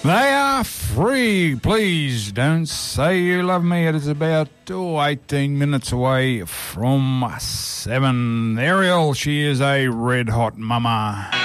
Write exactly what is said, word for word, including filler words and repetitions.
They are free. Please don't say you love me. It is about oh, eighteen minutes away from seven. Ariel, she is a red hot mama.